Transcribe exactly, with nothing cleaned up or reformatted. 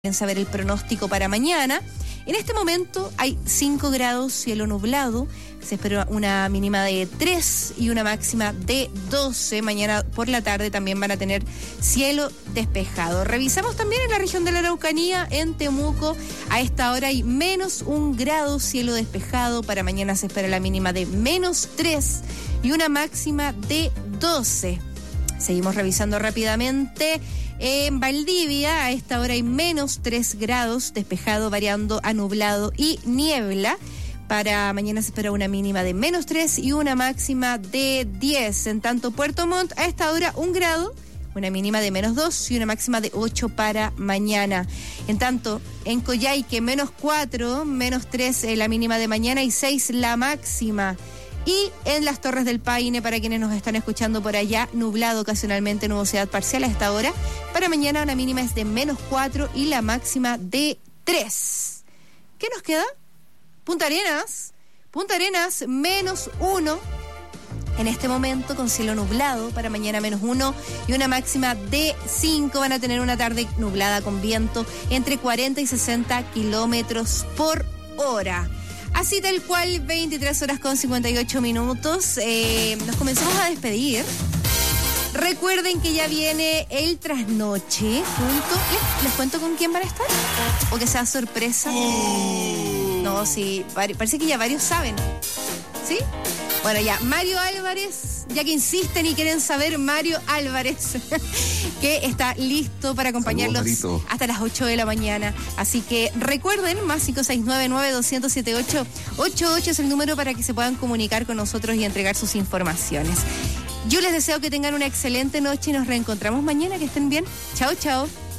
En saber el pronóstico para mañana. En este momento hay cinco grados, cielo nublado. Se espera una mínima de tres y una máxima de doce. Mañana por la tarde también van a tener cielo despejado. Revisamos también en la región de la Araucanía, en Temuco. A esta hora hay menos un grado, cielo despejado. Para mañana se espera la mínima de menos tres y una máxima de doce. Seguimos revisando rápidamente. En Valdivia, a esta hora hay menos tres grados, despejado, variando a nublado y niebla. Para mañana se espera una mínima de menos tres y una máxima de diez. En tanto, Puerto Montt, a esta hora un grado, una mínima de menos dos y una máxima de ocho para mañana. En tanto, en Coyhaique, menos cuatro, menos tres la mínima de mañana y seis la máxima. Y en las Torres del Paine, para quienes nos están escuchando por allá, nublado ocasionalmente, nubosidad parcial a esta hora. Para mañana una mínima es de menos cuatro y la máxima de tres. ¿Qué nos queda? Punta Arenas. Punta Arenas, menos uno. En este momento con cielo nublado, para mañana menos uno y una máxima de cinco. Van a tener una tarde nublada con viento entre cuarenta y sesenta kilómetros por hora. Así tal cual, veintitrés horas con cincuenta y ocho minutos. Eh, nos comenzamos a despedir. Recuerden que ya viene el trasnoche junto. ¿Les, les cuento con quién van a estar? ¿O que sea sorpresa? No, sí, parece que ya varios saben. ¿Sí? Bueno, ya, Mario Álvarez, ya que insisten y quieren saber, Mario Álvarez, que está listo para acompañarlos Saludos, hasta las ocho de la mañana. Así que recuerden, más cinco seis nueve, nueve dos cero cero, siete ocho ocho ocho es el número para que se puedan comunicar con nosotros y entregar sus informaciones. Yo les deseo que tengan una excelente noche y nos reencontramos mañana. Que estén bien. Chao, chao.